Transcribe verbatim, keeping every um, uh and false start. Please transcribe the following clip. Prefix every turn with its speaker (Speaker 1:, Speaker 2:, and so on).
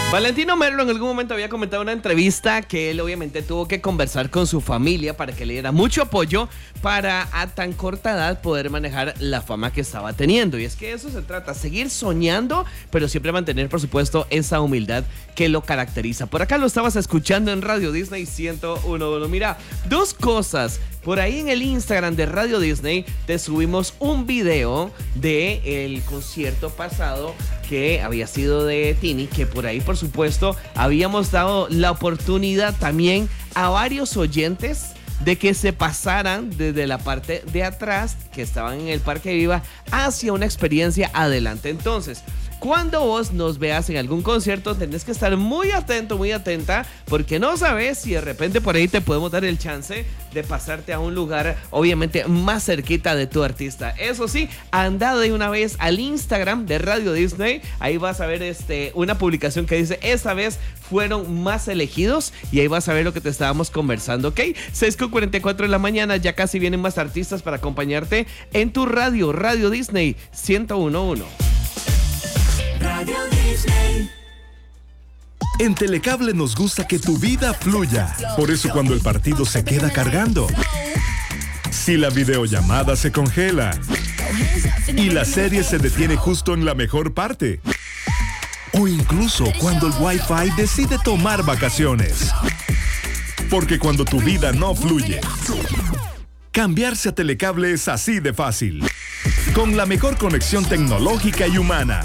Speaker 1: Valentino Merlo en algún momento había comentado en una entrevista que él obviamente tuvo que conversar con su familia para que le diera mucho apoyo para a tan corta edad poder manejar la fama que estaba teniendo. Y es que eso se trata, seguir soñando, pero siempre mantener, por supuesto, esa humildad que lo caracteriza. Por acá lo estabas escuchando en Radio Disney ciento uno punto uno. Mira, dos cosas. Por ahí en el Instagram de Radio Disney te subimos un video del concierto pasado que había sido de Tini, que por ahí por supuesto habíamos dado la oportunidad también a varios oyentes de que se pasaran desde la parte de atrás que estaban en el Parque Viva hacia una experiencia adelante. Entonces, cuando vos nos veas en algún concierto, tenés que estar muy atento, muy atenta, porque no sabes si de repente por ahí te podemos dar el chance de pasarte a un lugar obviamente más cerquita de tu artista. Eso sí, anda de una vez al Instagram de Radio Disney, ahí vas a ver este, una publicación que dice, esta vez fueron más elegidos, y ahí vas a ver lo que te estábamos conversando, ¿ok? seis con cuarenta y cuatro de la mañana, ya casi vienen más artistas para acompañarte en tu radio, Radio Disney ciento uno punto uno.
Speaker 2: Radio Disney.
Speaker 3: En Telecable nos gusta que tu vida fluya. Por eso cuando el partido se queda cargando, si la videollamada se congela y la serie se detiene justo en la mejor parte, o incluso cuando el Wi-Fi decide tomar vacaciones. Porque cuando tu vida no fluye, cambiarse a Telecable es así de fácil. Con la mejor conexión tecnológica y humana.